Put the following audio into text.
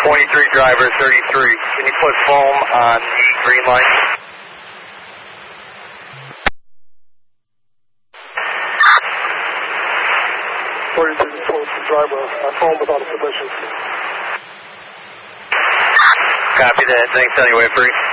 23 driver 33. Can you put foam on the green line? Driver, foam without a permission. Copy that. Thanks anyway, Free.